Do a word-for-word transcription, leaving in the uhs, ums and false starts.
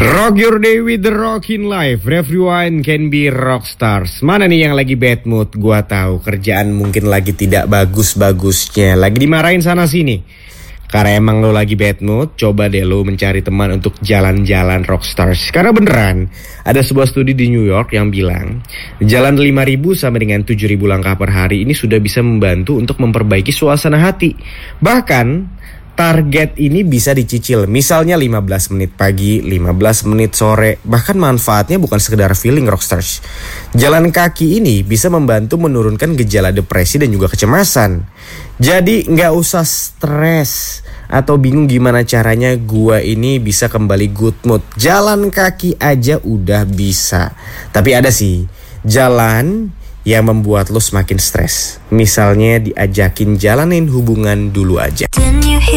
Rock your day with the Rockin' Life. Everyone can be rock stars. Mana nih yang lagi bad mood? Gua tahu kerjaan mungkin lagi tidak bagus-bagusnya, lagi dimarahin sana sini. Karena emang lo lagi bad mood, coba deh lo mencari teman untuk jalan-jalan rock stars. Karena beneran, ada sebuah studi di New York yang bilang jalan lima ribu sampai dengan tujuh ribu langkah per hari ini sudah bisa membantu untuk memperbaiki suasana hati. Bahkan target ini bisa dicicil, misalnya lima belas menit pagi, lima belas menit sore. Bahkan manfaatnya bukan sekedar feeling rockstars. Jalan kaki ini bisa membantu menurunkan gejala depresi dan juga kecemasan. Jadi gak usah stres atau bingung gimana caranya gua ini bisa kembali good mood. Jalan kaki aja udah bisa. Tapi ada sih jalan yang membuat lo semakin stres. Misalnya diajakin jalanin hubungan dulu aja.